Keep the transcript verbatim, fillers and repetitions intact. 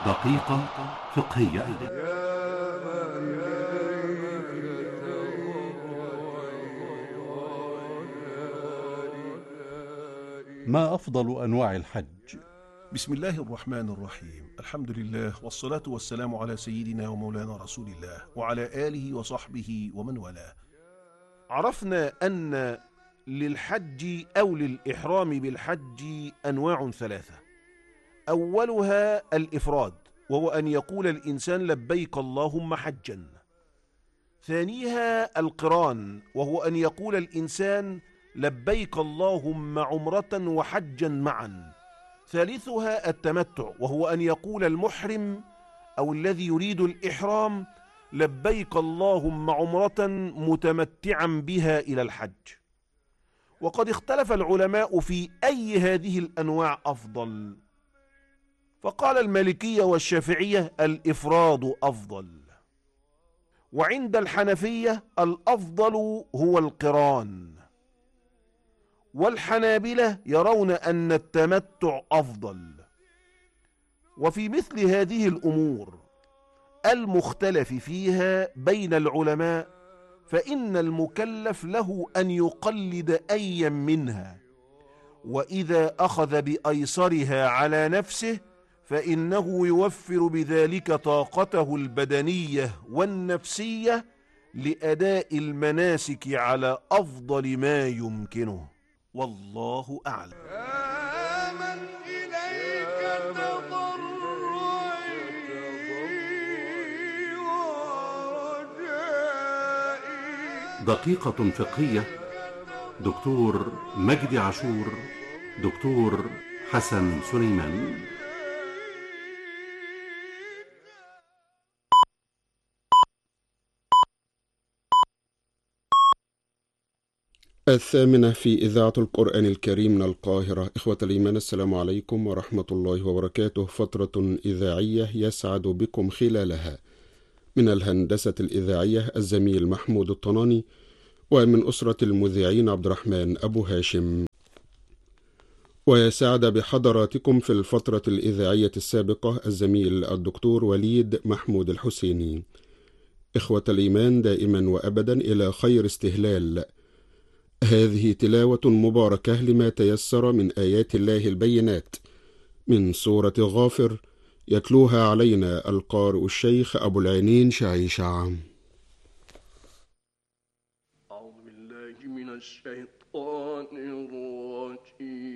دقيقة فقهية. ما أفضل أنواع الحج؟ بسم الله الرحمن الرحيم. الحمد لله والصلاة والسلام على سيدنا ومولانا رسول الله وعلى آله وصحبه ومن والاه. عرفنا أن للحج أو للإحرام بالحج أنواع ثلاثة. أولها الإفراد، وهو أن يقول الإنسان لبيك اللهم حجا. ثانيها القران، وهو أن يقول الإنسان لبيك اللهم عمرة وحجا معا. ثالثها التمتع، وهو أن يقول المحرم أو الذي يريد الإحرام لبيك اللهم عمرة متمتعا بها إلى الحج. وقد اختلف العلماء في أي هذه الأنواع أفضل، فقال المالكية والشافعية الإفراد أفضل، وعند الحنفية الأفضل هو القران، والحنابلة يرون أن التمتع أفضل. وفي مثل هذه الأمور المختلف فيها بين العلماء فإن المكلف له أن يقلد أيا منها، وإذا أخذ بأيسرها على نفسه فإنه يوفر بذلك طاقته البدنية والنفسية لأداء المناسك على أفضل ما يمكنه، والله أعلم. يا من إليك تضرعي ورجائي. دقيقة فقهية. دكتور مجدي عاشور، دكتور حسن سليمان. الثامنة في إذاعة القرآن الكريم من القاهرة. إخوة الإيمان، السلام عليكم ورحمة الله وبركاته. فترة إذاعية يسعد بكم خلالها. من الهندسة الإذاعية الزميل محمود الطناني، ومن أسرة المذيعين عبد الرحمن أبو هاشم. ويسعد بحضراتكم في الفترة الإذاعية السابقة الزميل الدكتور وليد محمود الحسيني. إخوة الإيمان، دائما وأبدا إلى خير استهلال. هذه تلاوة مباركة لما تيسر من آيات الله البينات من سورة غافر، يتلوها علينا القارئ الشيخ أبو العينين شعيشع. أعوذ بالله من الشيطان الرجيم.